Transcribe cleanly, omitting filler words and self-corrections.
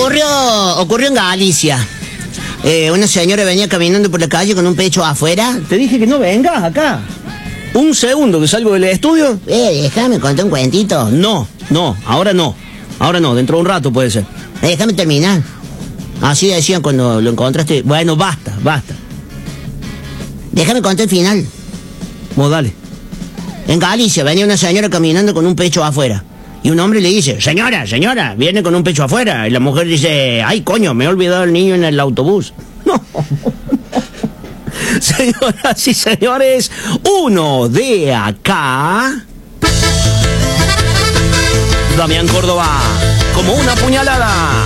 Ocurrió en Galicia. Una señora venía caminando por la calle con un pecho afuera. Te dije que no vengas acá. Un segundo que salgo del estudio. Déjame contar un cuentito. No, ahora no. Ahora no, dentro de un rato puede ser. Déjame terminar. Así decían cuando lo encontraste. Bueno, basta. Déjame contar el final. Vos dale. En Galicia venía una señora caminando con un pecho afuera. Y un hombre le dice, señora, viene con un pecho afuera. Y la mujer dice, ay, coño, me he olvidado el niño en el autobús. No. Señoras y señores, uno de acá. Damián Córdoba, como una puñalada.